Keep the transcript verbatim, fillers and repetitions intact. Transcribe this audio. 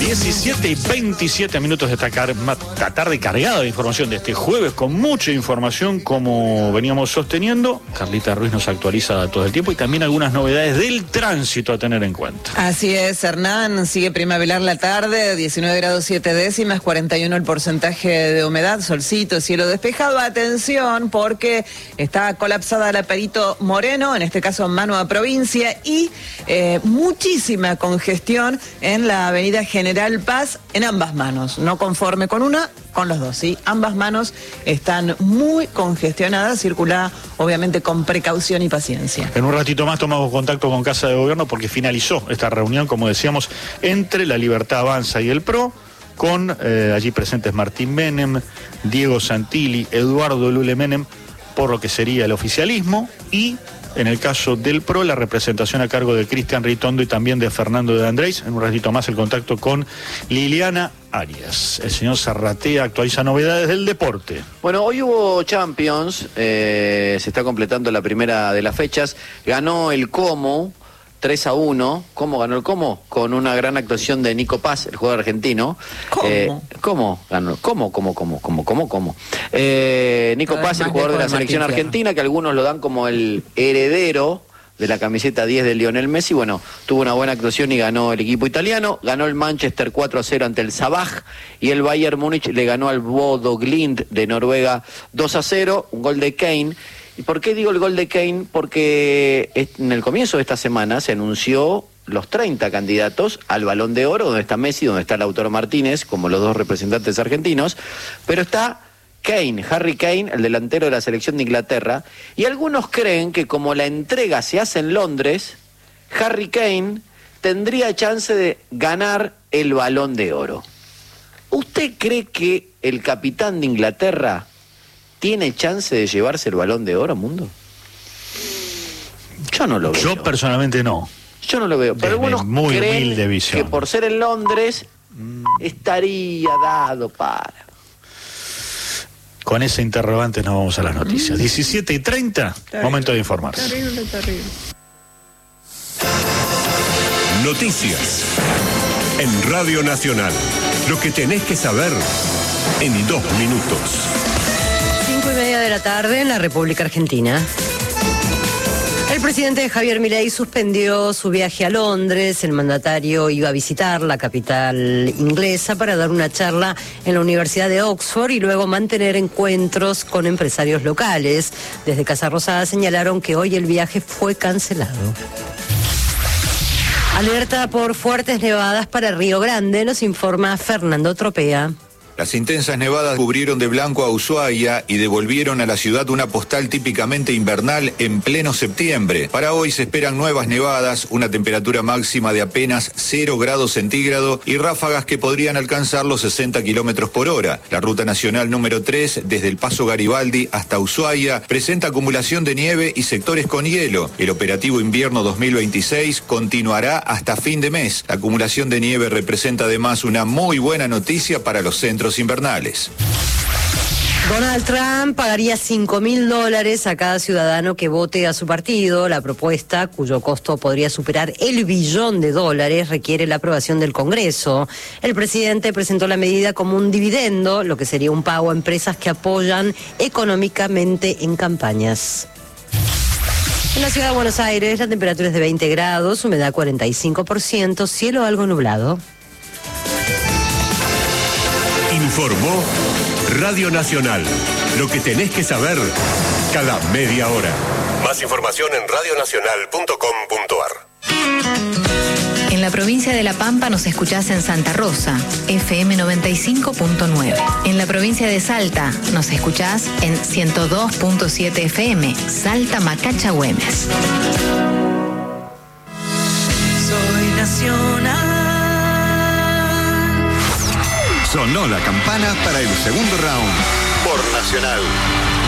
diecisiete y veintisiete minutos de esta, car- esta tarde cargada de información de este jueves, con mucha información como veníamos sosteniendo. Carlita Ruiz nos actualiza todo el tiempo y también algunas novedades del tránsito a tener en cuenta. Así es, Hernán, sigue primaveral la tarde, diecinueve grados siete décimas, cuarenta y uno el porcentaje de humedad, solcito, cielo despejado. Atención, porque está colapsada la Perito Moreno, en este caso Manua Provincia, y eh, muchísima congestión en la avenida General Paz en ambas manos, no conforme con una, con los dos, ¿sí? Ambas manos están muy congestionadas, circula obviamente con precaución y paciencia. En un ratito más tomamos contacto con Casa de Gobierno porque finalizó esta reunión, como decíamos, entre La Libertad Avanza y el P R O, con eh, allí presentes Martín Menem, Diego Santilli, Eduardo Lule Menem, por lo que sería el oficialismo, y en el caso del P R O, la representación a cargo de Cristian Ritondo y también de Fernando de Andrés. En un ratito más el contacto con Liliana Arias. El señor Zarratea actualiza novedades del deporte. Bueno, hoy hubo Champions, eh, se está completando la primera de las fechas. Ganó el Como tres a uno. ¿Cómo ganó el Como? Con una gran actuación de Nico Paz, el jugador argentino. ¿Cómo? Eh, ¿Cómo ganó? ¿Cómo, cómo, cómo, cómo, cómo, cómo? Eh, Nico Paz, el jugador de la selección argentina, que algunos lo dan como el heredero de la camiseta diez de Lionel Messi. Bueno, tuvo una buena actuación y ganó el equipo italiano. Ganó el Manchester cuatro a cero ante el Sabaj, y el Bayern Múnich le ganó al Bodo Glimt de Noruega dos a cero, un gol de Kane. ¿Y por qué digo el gol de Kane? Porque en el comienzo de esta semana se anunció los treinta candidatos al Balón de Oro, donde está Messi, donde está Lautaro Martínez, como los dos representantes argentinos, pero está Kane, Harry Kane, el delantero de la selección de Inglaterra, y algunos creen que como la entrega se hace en Londres, Harry Kane tendría chance de ganar el Balón de Oro. ¿Usted cree que el capitán de Inglaterra tiene chance de llevarse el Balón de Oro, Mundo? Yo no lo veo. Yo personalmente no. Yo no lo veo, pero Desde algunos muy creen humilde visión. que por ser en Londres estaría dado para... Con ese interrogante nos vamos a las noticias. diecisiete y treinta, terrible, momento de informarse. Terrible, terrible. Noticias en Radio Nacional. Lo que tenés que saber en dos minutos. Cinco y media de la tarde en la República Argentina. El presidente Javier Milei suspendió su viaje a Londres. El mandatario iba a visitar la capital inglesa para dar una charla en la Universidad de Oxford y luego mantener encuentros con empresarios locales. Desde Casa Rosada señalaron que hoy el viaje fue cancelado. Alerta por fuertes nevadas para Río Grande, nos informa Fernando Tropea. Las intensas nevadas cubrieron de blanco a Ushuaia y devolvieron a la ciudad una postal típicamente invernal en pleno septiembre. Para hoy se esperan nuevas nevadas, una temperatura máxima de apenas cero grados centígrados y ráfagas que podrían alcanzar los sesenta kilómetros por hora. La ruta nacional número tres, desde el Paso Garibaldi hasta Ushuaia, presenta acumulación de nieve y sectores con hielo. El operativo invierno dos mil veintiséis continuará hasta fin de mes. La acumulación de nieve representa además una muy buena noticia para los centros invernales. Donald Trump pagaría cinco mil dólares a cada ciudadano que vote a su partido. La propuesta, cuyo costo podría superar el billón de dólares, requiere la aprobación del Congreso. El presidente presentó la medida como un dividendo, lo que sería un pago a empresas que apoyan económicamente en campañas. En la ciudad de Buenos Aires la temperatura es de veinte grados, humedad cuarenta y cinco por ciento, cielo algo nublado. Informó Radio Nacional. Lo que tenés que saber cada media hora. Más información en radio nacional punto com punto a r. En la provincia de La Pampa nos escuchás en Santa Rosa, F M noventa y cinco punto nueve. En la provincia de Salta nos escuchás en ciento dos punto siete F M, Salta Macacha Güemes. Soy nacional. Sonó la campana para el segundo round por Nacional.